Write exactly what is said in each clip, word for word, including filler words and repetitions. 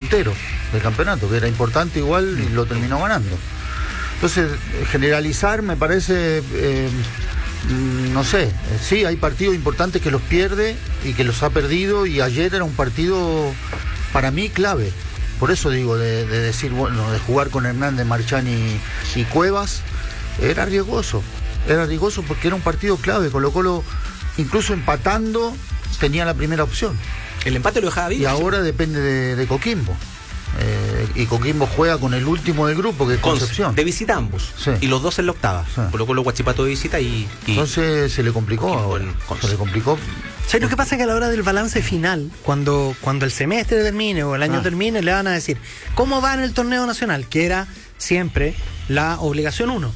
puntero del campeonato, que era importante igual y lo terminó ganando. Entonces, generalizar me parece, eh, no sé, sí, hay partidos importantes que los pierde y que los ha perdido, y ayer era un partido para mí clave. Por eso digo, de, de decir, bueno, de jugar con Hernández, Marchán y, y Cuevas, era riesgoso. Era riesgoso porque era un partido clave. Colo-Colo, incluso empatando, tenía la primera opción. El empate lo dejaba vivo. Y ahora depende de, de Coquimbo. Eh, y Coquimbo juega con el último del grupo, que es Concepción. De visita ambos. Sí. Y los dos en la octava. Sí. Colo-Colo Huachipato de visita y, y... Entonces se le complicó ahora. Se le complicó. ¿Sabes lo que pasa? Que a la hora del balance final, cuando, cuando el semestre termine o el año ah. termine, le van a decir ¿cómo va en el torneo nacional? Que era siempre la obligación uno.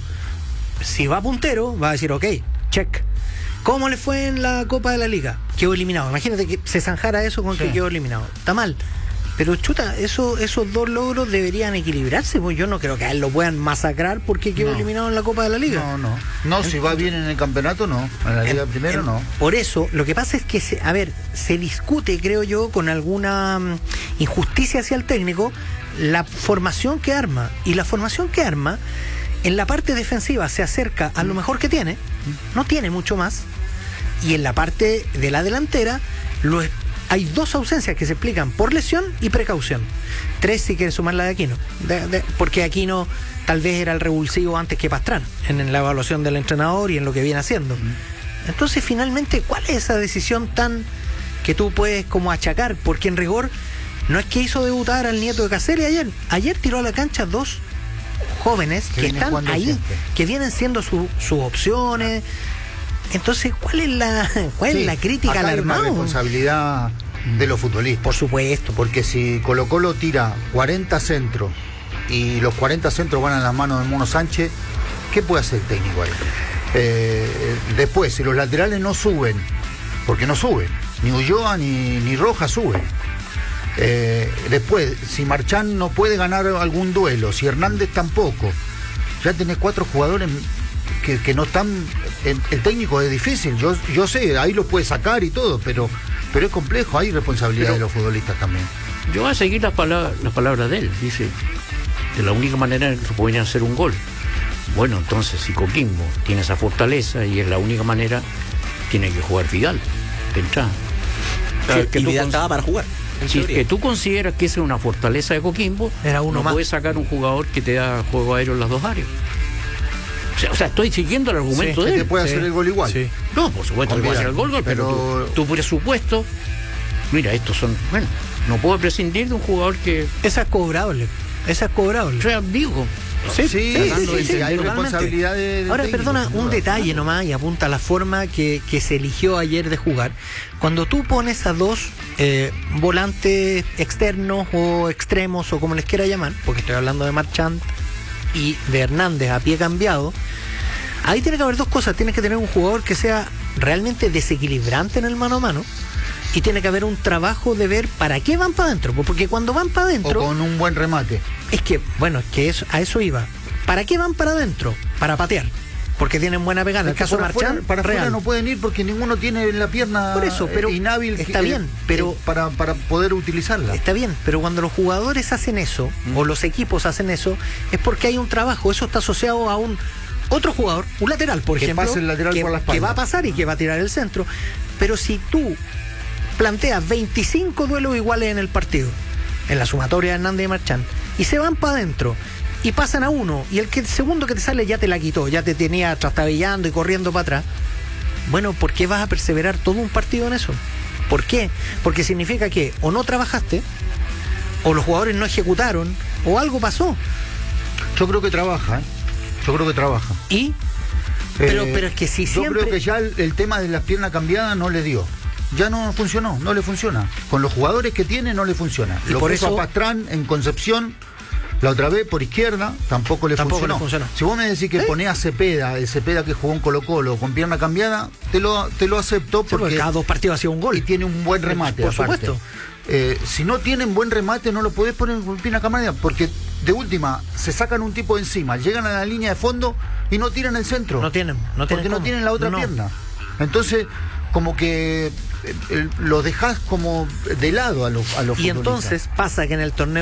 Si va puntero, va a decir ok, check. ¿Cómo le fue en la Copa de la Liga? Quedó eliminado. Imagínate que se zanjara eso con sí. que quedó eliminado. Está mal. Pero chuta, eso, esos dos logros deberían equilibrarse, pues yo no creo que a él lo puedan masacrar porque quedó no. eliminado en la Copa de la Liga. No, no. No, Entonces, si va bien en el campeonato, no. En la Liga en, primero, en, no. Por eso, lo que pasa es que, se, a ver, se discute, creo yo, con alguna um, injusticia hacia el técnico, la formación que arma. Y la formación que arma, en la parte defensiva se acerca a lo mejor que tiene, no tiene mucho más, y en la parte de la delantera, lo hay dos ausencias que se explican por lesión y precaución. Tres si quieres sumar la de Aquino. De, de, porque Aquino tal vez era el revulsivo antes que Pastrán, en, en la evaluación del entrenador y en lo que viene haciendo. Entonces, finalmente, ¿cuál es esa decisión tan que tú puedes como achacar? Porque en rigor, no es que hizo debutar al nieto de Caselli ayer. Ayer tiró a la cancha dos jóvenes que, que están ahí, siempre. Que vienen siendo sus su opciones. Entonces, ¿cuál es la cuál sí, es la crítica al armado? Hay una responsabilidad de los futbolistas. Por supuesto. Porque si Colo-Colo tira cuarenta centros y los cuarenta centros van a las manos de Mono Sánchez, ¿qué puede hacer el técnico ahí? Eh, después, si los laterales no suben, porque no suben, ni Ulloa ni, ni Rojas suben. Eh, después, si Marchán no puede ganar algún duelo, si Hernández tampoco, ya tenés cuatro jugadores que, que no están. El, el técnico es difícil, yo, yo sé, ahí lo puede sacar y todo, pero, pero es complejo, hay responsabilidad pero, de los futbolistas también. Yo voy a seguir las palabras, las palabras de él, dice, de la única manera en que se podían hacer un gol. Bueno, entonces, si Coquimbo tiene esa fortaleza y es la única manera, tiene que jugar Vidal, de entrada. Claro, que y Vidal estaba para jugar. Si es que tú consideras que esa es una fortaleza de Coquimbo, era uno no más. Puedes sacar un jugador que te da juego aéreo en las dos áreas. O sea, o sea estoy siguiendo el argumento sí, de él. ¿Te puede sí. hacer el gol igual? Sí. No, por supuesto que puede hacer el gol, gol pero, pero tu, tu presupuesto, mira, estos son, bueno, no puedo prescindir de un jugador que... Esa es cobrable, esa es cobrable. O sea, digo... Sí, sí, sí, sí, sí, sí, hay responsabilidad de, de Ahora, técnico, perdona, un detalle nomás y apunta a la forma que, que se eligió ayer de jugar. Cuando tú pones a dos eh, volantes externos o extremos o como les quiera llamar, porque estoy hablando de Marchand y de Hernández a pie cambiado, ahí tiene que haber dos cosas. Tienes que tener un jugador que sea realmente desequilibrante en el mano a mano, y tiene que haber un trabajo de ver para qué van para adentro, porque cuando van para adentro... O con un buen remate. Es que, bueno, es que eso, a eso iba. ¿Para qué van para adentro? Para patear, porque tienen buena pegada. En el caso de Marchand, para afuera no pueden ir porque ninguno tiene la pierna por eso, pero inhábil. Está que, bien, pero... Eh, para, para poder utilizarla. Está bien, pero cuando los jugadores hacen eso, mm. o los equipos hacen eso, es porque hay un trabajo. Eso está asociado a un... otro jugador, un lateral, por que ejemplo, pase el lateral que, por la espalda, que va a pasar y que va a tirar el centro. Pero si tú planteas veinticinco duelos iguales en el partido, en la sumatoria de Hernández y Marchand, y se van para adentro y pasan a uno, y el, que, el segundo que te sale ya te la quitó, ya te tenía trastabillando y corriendo para atrás, bueno, ¿por qué vas a perseverar todo un partido en eso? ¿Por qué? Porque significa que o no trabajaste, o los jugadores no ejecutaron, o algo pasó. Yo creo que trabaja, ¿eh? Yo creo que trabaja. ¿Y? Pero, eh, pero es que si yo siempre... creo que ya el, el tema de las piernas cambiadas no le dio. Ya no funcionó, no le funciona. Con los jugadores que tiene no le funciona. Y Lo por puso eso... a Pastrán en Concepción la otra vez por izquierda, tampoco le tampoco funcionó. Le funcionó. Si vos me decís que ¿Eh? ponés a Cepeda, el Cepeda que jugó en Colo-Colo con pierna cambiada, te lo, te lo acepto porque, sí, porque cada dos partidos hacía un gol. Y tiene un buen remate. Por aparte. supuesto. Eh, si no tienen buen remate, no lo podés poner con pierna cambiada, porque de última se sacan un tipo de encima, llegan a la línea de fondo y no tiran el centro. No tienen, no tienen porque cómo. no tienen la otra no. pierna. Entonces, como que eh, lo dejás como de lado a los a los y futbolistas. Entonces pasa que en el torneo